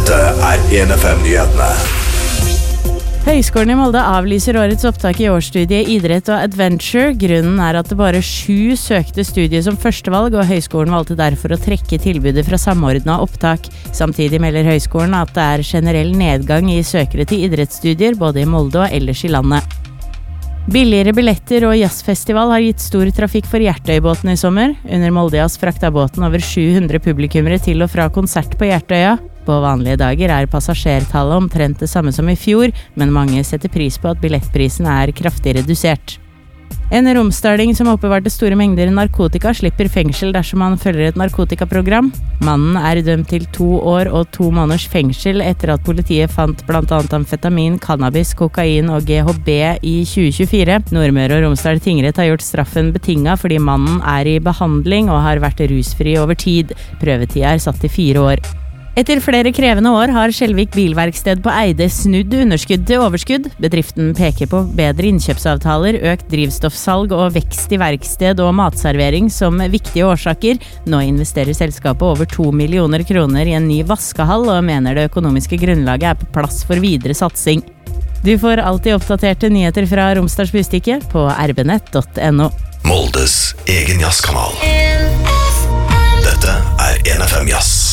Dette 1FM-nyhetene. Høgskolen i Molde avlyser årets opptak i årsstudiet idrett og adventure. Grunnen at det bare 7 søkte studiet som førstevalg, og høgskolen valgte derfor å trekke tilbudet fra samordnet opptak. Samtidig melder høgskolen at det generell nedgang i søkere til idrettsstudier, både i Molde og ellers i landet. Billigere billetter og jazzfestival har gitt stor trafikk for Hjertøybåten i sommer. Under Moldejazz frakta båten over 700 publikummere til og fra konsert på Hjertøya. På vanlige dager passasjertallet omtrent det samme som i fjor, men mange setter pris på at billettprisen kraftig redusert. En romsdaling som oppbevarte store mengder narkotika slipper fengsel dersom han følger et narkotikaprogram. Mannen dømt til 2 år og 2 måneders fengsel etter at politiet fant blant annet amfetamin, cannabis, kokain og GHB i 2024. Nordmøre og Romsdal tingrett har gjort straffen betinget fordi mannen i behandling og har vært rusfri over tid. Prøvetida satt til 4 år. Etter flere krevende år har Skjelvik bilverksted på Eide snudd underskudd til overskudd. Bedriften peker på bedre innkjøpsavtaler, økt drivstoffsalg og vekst i verksted og matservering som viktige årsaker. Nå investerer selskapet over 2 millioner kroner i en ny vaskehall og mener det økonomiske grunnlaget på plass for videre satsing. Du får alltid oppdaterte nyheter fra Romsdals Budstikke på rbnett.no. Moldes egen jazzkanal. Dette 1FM Jazz.